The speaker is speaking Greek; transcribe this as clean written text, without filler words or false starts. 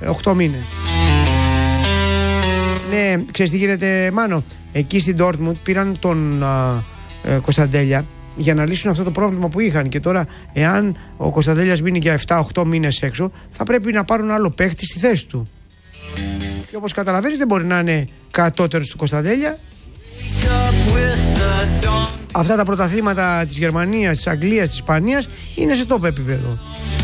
8 μήνες. Ναι, ξέρεις τι γίνεται, Μάνο? Εκεί στην Dortmund πήραν τον Κωνσταντέλια για να λύσουν αυτό το πρόβλημα που είχαν. Και τώρα, εάν ο Κωνσταντέλιας μείνει για 7-8 μήνες έξω, θα πρέπει να πάρουν άλλο παίχτη στη θέση του. Και όπως καταλαβαίνεις, δεν μπορεί να είναι κατώτερος του Κωνσταντέλια. Αυτά τα πρωταθλήματα της Γερμανίας, της Αγγλίας, της Ισπανίας είναι σε top επίπεδο.